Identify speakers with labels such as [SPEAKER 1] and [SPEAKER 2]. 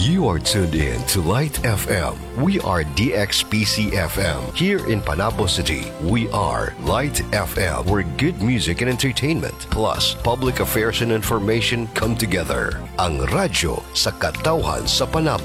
[SPEAKER 1] You are tuned in to Light FM. We are DXPC FM. Here in Panabo City, we are Light FM, where good music and entertainment, plus public affairs and information come together. Ang radyo sa katawhan sa Panabo.